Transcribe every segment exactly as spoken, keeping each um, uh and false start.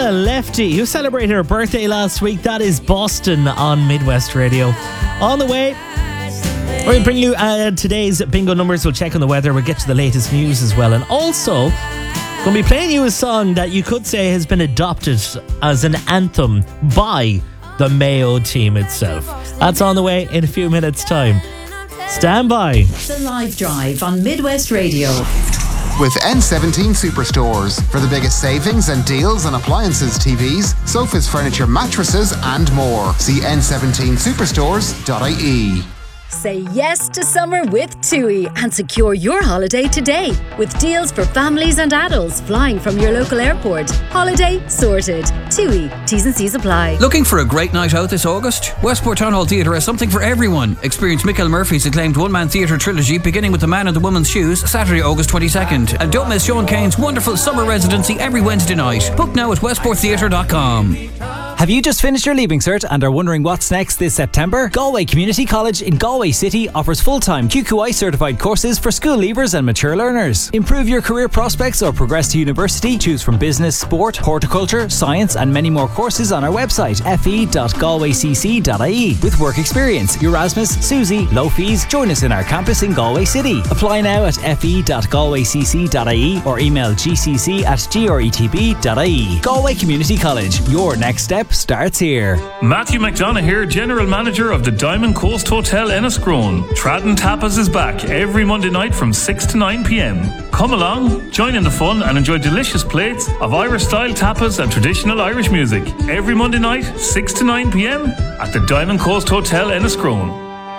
Daniela Lefty, who celebrated her birthday last week. That is Boston on Midwest Radio. On the way, we're going to bring you uh, today's bingo numbers. We'll check on the weather. We'll get to the latest news as well. And also, going to be playing you a song that you could say has been adopted as an anthem by the Mayo team itself. That's on the way in a few minutes' time. Stand by. The Live Drive on Midwest Radio. With N seventeen Superstores. For the biggest savings and deals on appliances, T Vs, sofas, furniture, mattresses and more. See n seventeen superstores dot I E. Say yes to summer with TUI and secure your holiday today with deals for families and adults flying from your local airport. Holiday sorted. TUI. T's and C's apply. Looking for a great night out this August? Westport Town Hall Theatre has something for everyone. Experience Michael Murphy's acclaimed one-man theatre trilogy beginning with The Man and the Woman's Shoes, Saturday, August twenty-second. And don't miss Sean Kane's wonderful summer residency every Wednesday night. Book now at westport theatre dot com. Have you just finished your Leaving Cert and are wondering what's next this September? Galway Community College in Galway City offers full-time Q Q I certified courses for school leavers and mature learners. Improve your career prospects or progress to university. Choose from business, sport, horticulture, science and many more courses on our website f e dot galway c c dot I E. With work experience, Erasmus, Susie, low fees. Join us in our campus in Galway City. Apply now at f e dot galway c c dot I E or email g c c at gretb dot I E. Galway Community College. Your next step starts here. Matthew McDonough here, General Manager of the Diamond Coast Hotel Enniscrone. Tradden Tapas is back every Monday night from six to nine p.m. Come along, join in the fun and enjoy delicious plates of Irish-style tapas and traditional Irish music. Every Monday night, six to nine p.m. at the Diamond Coast Hotel Enniscrone.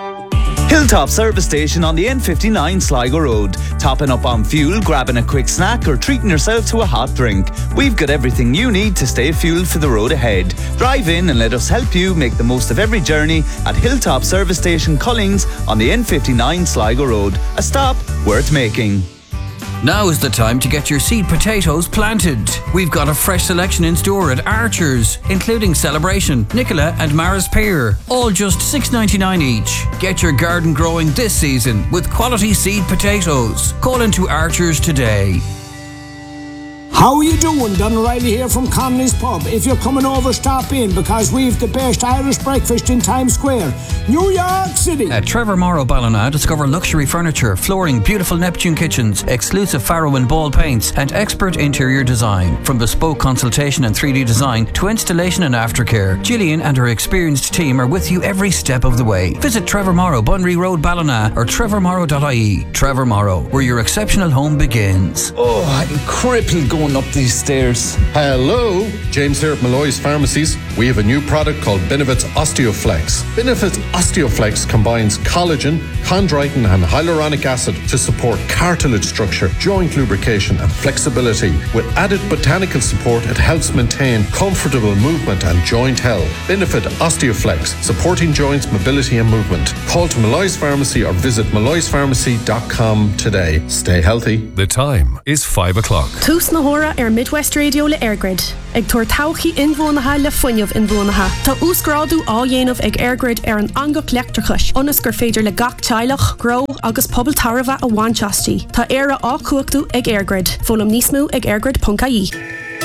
Hilltop Service Station on the N fifty-nine Sligo Road. Topping up on fuel, grabbing a quick snack or treating yourself to a hot drink. We've got everything you need to stay fueled for the road ahead. Drive in and let us help you make the most of every journey at Hilltop Service Station Cullings on the N fifty-nine Sligo Road. A stop worth making. Now is the time to get your seed potatoes planted. We've got a fresh selection in store at Archer's, including Celebration, Nicola and Mara's Pear. All just six ninety-nine each. Get your garden growing this season with quality seed potatoes. Call into Archer's today. How are you doing? Don O'Reilly here from Connolly's Pub. If you're coming over, stop in because we've the best Irish breakfast in Times Square, New York City. At Trevor Morrow Ballina, discover luxury furniture, flooring, beautiful Neptune kitchens, exclusive Farrow and Ball paints, and expert interior design. From bespoke consultation and three D design to installation and aftercare, Gillian and her experienced team are with you every step of the way. Visit Trevor Morrow, Bunry Road, Ballina, or trevor morrow dot I E. Trevor Morrow, where your exceptional home begins. Oh, I'm crippled going up these stairs. Hello, James here at Malloy's Pharmacies. We have a new product called Benefits Osteoflex. Benefits Osteoflex combines collagen, chondroitin and hyaluronic acid to support cartilage structure, joint lubrication and flexibility. With added botanical support, it helps maintain comfortable movement and joint health. Benefit Osteoflex, supporting joints, mobility and movement. Call to Malloy's Pharmacy or visit malloys pharmacy dot com today. Stay healthy. The time is five o'clock. Tús na hora ar Midwest Radio le Airgrid. Ag tuair tauchaí inmhónatha le fuinneamh inmhónatha. Tá úsgrádu á dhéanamh ag Airgrid ar an angach leachtrachais. Onas gur féidir le gach teilech, grow agus pobl tarva a bhainteastí. Tá éire á cuachtú ag Airgrid. Fólam níos mó ag airgrid dot I E.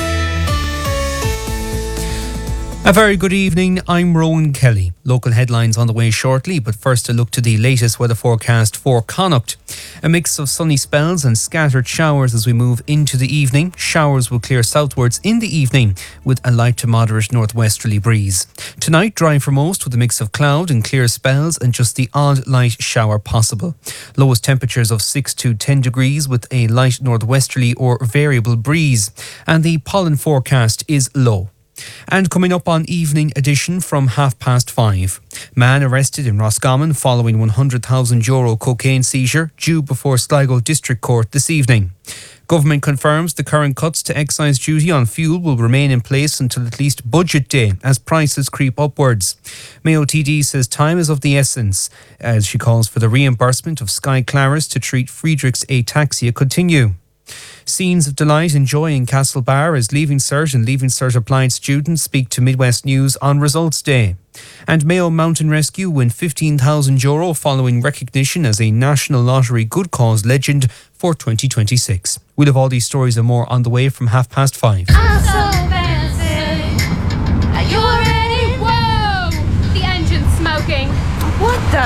A very good evening, I'm Rowan Kelly. Local headlines on the way shortly, but first a look to the latest weather forecast for Connacht. A mix of sunny spells and scattered showers as we move into the evening. Showers will clear southwards in the evening with a light to moderate northwesterly breeze. Tonight, dry for most with a mix of cloud and clear spells and just the odd light shower possible. Lowest temperatures of six to ten degrees with a light northwesterly or variable breeze. And the pollen forecast is low. And coming up on Evening Edition from half past five. Man arrested in Roscommon following one hundred thousand euro cocaine seizure due before Sligo District Court this evening. Government confirms the current cuts to excise duty on fuel will remain in place until at least budget day as prices creep upwards. Mayo T D says time is of the essence as she calls for the reimbursement of Sky Claris to treat Friedrich's ataxia continue. Scenes of delight and joy in Castlebar as Leaving Cert and Leaving Cert applied students speak to Midwest News on Results Day. And Mayo Mountain Rescue win fifteen thousand euro following recognition as a National Lottery Good Cause Legend for twenty twenty-six. We'll have all these stories and more on the way from half past five. I'm so fancy. the...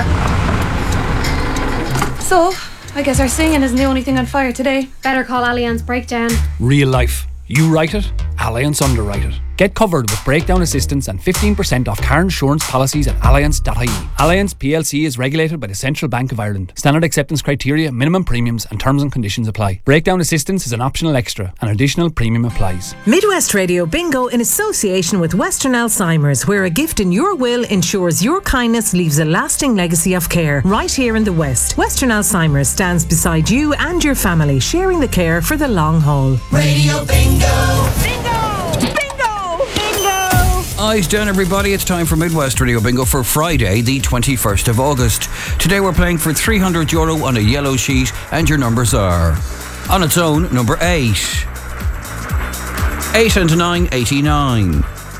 So, I guess our singing isn't the only thing on fire today. Better call Allianz Breakdown. Real life. You write it, Allianz underwrite it. Get covered with breakdown assistance and fifteen percent off car insurance policies at allianz dot I E. Allianz P L C is regulated by the Central Bank of Ireland. Standard acceptance criteria, minimum premiums and terms and conditions apply. Breakdown assistance is an optional extra. An additional premium applies. Midwest Radio Bingo in association with Western Alzheimer's, where a gift in your will ensures your kindness leaves a lasting legacy of care. Right here in the West, Western Alzheimer's stands beside you and your family, sharing the care for the long haul. Radio Bingo! Bingo! Eyes down, everybody. It's time for Midwest Radio Bingo for Friday, the twenty-first of August. Today we're playing for three hundred euro on a yellow sheet, and your numbers are: on its own, number eight. eight and nine, eighty-nine.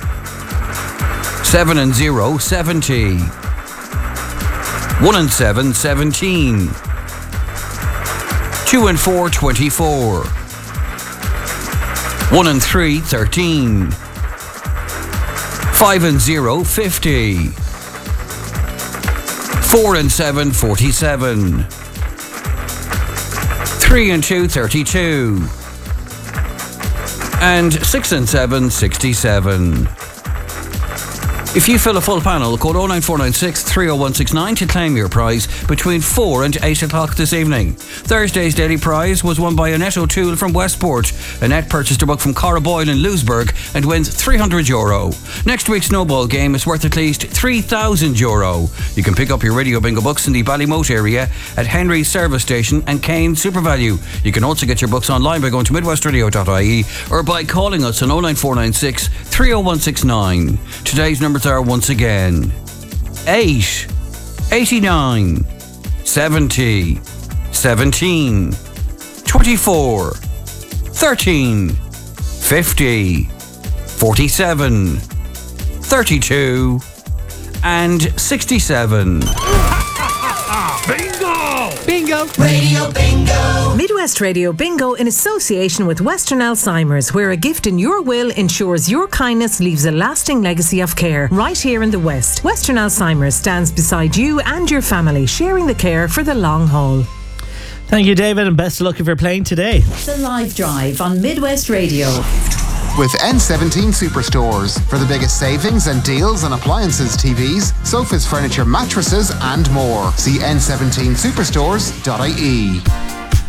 seven and zero, seventy. one and seven, seventeen. two and four, twenty-four. one and three, thirteen. Five and zero, fifty. Four and seven, forty-seven. Three and two, thirty-two. And six and seven, sixty-seven. If you fill a full panel, call oh nine four nine six, three oh one six nine to claim your prize between four and eight o'clock this evening. Thursday's daily prize was won by Annette O'Toole from Westport. Annette purchased a book from Cara Boyle in Lewisburg and wins three hundred euro. Next week's snowball game is worth at least three thousand euro. You can pick up your Radio Bingo books in the Ballymote area at Henry's Service Station and Kane SuperValue. You can also get your books online by going to midwest radio dot I E or by calling us on oh nine four nine six, three oh one six nine. Today's numbers are once again eight, eighty-nine, seventy, seventeen, twenty-four, thirteen, fifty, forty-seven, thirty-two, and sixty-seven. Bingo! Bingo! Radio Bingo! Midwest Radio Bingo in association with Western Alzheimer's, where a gift in your will ensures your kindness leaves a lasting legacy of care. Right here in the West, Western Alzheimer's stands beside you and your family, sharing the care for the long haul. Thank you, David, and best of luck if you're playing today. The Live Drive on Midwest Radio. With N seventeen Superstores for the biggest savings and deals on appliances, T Vs, sofas, furniture, mattresses and more. See N seventeen superstores dot I E.